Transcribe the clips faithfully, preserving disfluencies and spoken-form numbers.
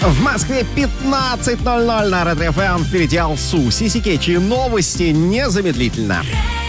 В Москве пятнадцать ноль ноль на Ретро эф эм. Впереди Алсу, Сиси Кетч и новости незамедлительно.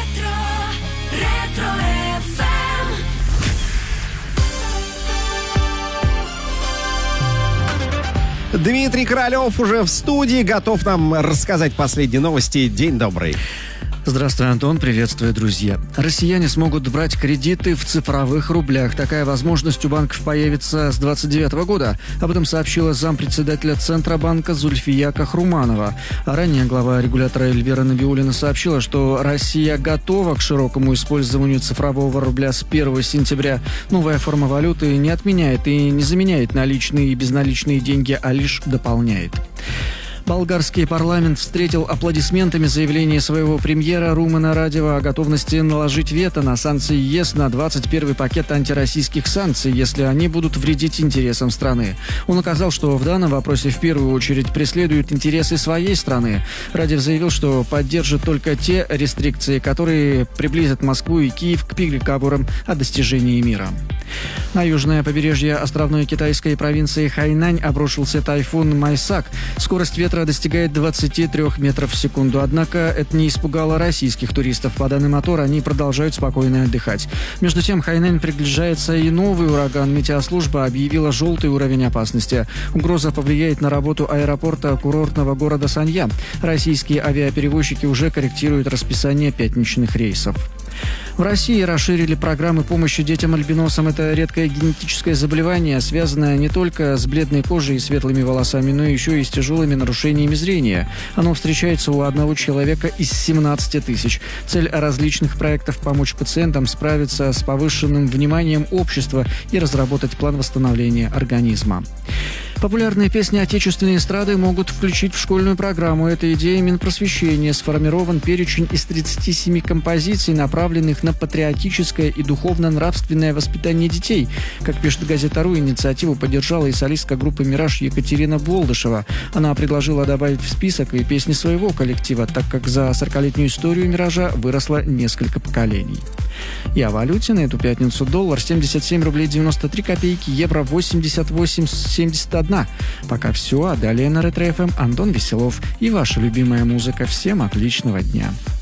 Дмитрий Королёв уже в студии, готов нам рассказать последние новости. День добрый. Здравствуй, Антон. Приветствую, друзья. Россияне смогут брать кредиты в цифровых рублях. Такая возможность у банков появится с двадцать девятого года. Об этом сообщила зампредседателя Центробанка Зульфия Кахруманова. А ранее глава регулятора Эльвира Набиуллина сообщила, что Россия готова к широкому использованию цифрового рубля с первого сентября. Новая форма валюты не отменяет и не заменяет наличные и безналичные деньги, а лишь дополняет. Болгарский парламент встретил аплодисментами заявление своего премьера Румена Радева о готовности наложить вето на санкции ЕС на двадцать первый пакет антироссийских санкций, если они будут вредить интересам страны. Он указал, что в данном вопросе в первую очередь преследуют интересы своей страны. Радев заявил, что поддержит только те рестрикции, которые приблизят Москву и Киев к переговорам о достижении мира. На южное побережье островной китайской провинции Хайнань обрушился тайфун Майсак. Скорость ветра достигает двадцати трёх метров в секунду. Однако это не испугало российских туристов. По данным мотора, они продолжают спокойно отдыхать. Между тем, Хайнань приближается и новый ураган. Метеослужба объявила желтый уровень опасности. Угроза повлияет на работу аэропорта курортного города Санья. Российские авиаперевозчики уже корректируют расписание пятничных рейсов. В России расширили программы помощи детям-альбиносам. Это редкое генетическое заболевание, связанное не только с бледной кожей и светлыми волосами, но еще и с тяжелыми нарушениями зрения. Оно встречается у одного человека из семнадцати тысяч. Цель различных проектов – помочь пациентам справиться с повышенным вниманием общества и разработать план восстановления организма. Популярные песни отечественной эстрады могут включить в школьную программу. Эта идея Минпросвещения. Сформирован перечень из тридцати семи композиций, направленных на патриотическое и духовно-нравственное воспитание детей. Как пишет газета «Ру», инициативу поддержала и солистка группы «Мираж» Екатерина Болдышева. Она предложила добавить в список и песни своего коллектива, так как за сорокалетнюю историю «Миража» выросло несколько поколений. И о валюте на эту пятницу: доллар семьдесят семь рублей девяносто три копейки, евро восемьдесят восемь семьдесят один. Пока все, а далее на Ретро эф эм Антон Веселов и ваша любимая музыка. Всем отличного дня.